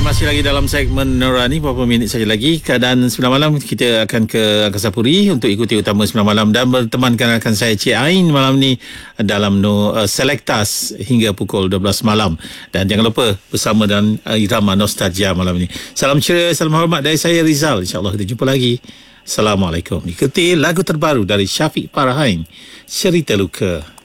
masih lagi dalam segmen Nurani. Beberapa minit saja lagi. Keadaan 9 malam kita akan ke Angkasa Puri untuk ikuti utama 9 malam dan bertemankan akan saya Cik Ain malam ni dalam Selektas hingga pukul 12 malam. Dan jangan lupa bersama dengan irama nostalgia malam ni. Salam ceria, salam hormat dari saya Rizal. InsyaAllah kita jumpa lagi. Assalamualaikum. Ikuti lagu terbaru dari Syafiq Farahain, Cerita Luka.